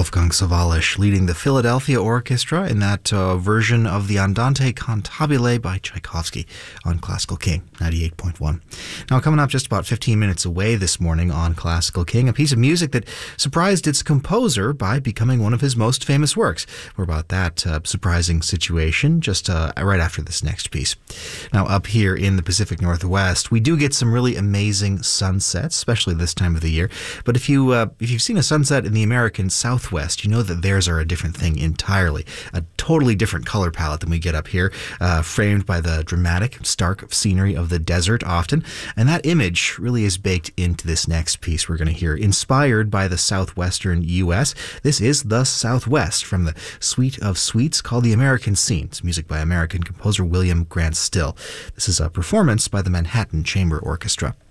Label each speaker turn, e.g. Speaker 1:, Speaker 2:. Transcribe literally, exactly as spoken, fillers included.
Speaker 1: Wolfgang Sawallisch leading the Philadelphia Orchestra in that uh, version of the Andante Cantabile by Tchaikovsky on Classical King ninety-eight point one. Now, coming up just about fifteen minutes away this morning on Classical King, a piece of music that surprised its composer by becoming one of his most famous works. More about that uh, surprising situation just uh, right after this next piece. Now, up here in the Pacific Northwest, we do get some really amazing sunsets, especially this time of the year. But if you uh, if you've seen a sunset in the American Southwest, you know that theirs are a different thing entirely. A totally different color palette than we get up here, uh, framed by the dramatic, stark scenery of the desert often. And that image really is baked into this next piece we're going to hear. Inspired by the southwestern U S, this is The Southwest from the Suite of Suites called The American Scene. It's music by American composer William Grant Still. This is a performance by the Manhattan Chamber Orchestra.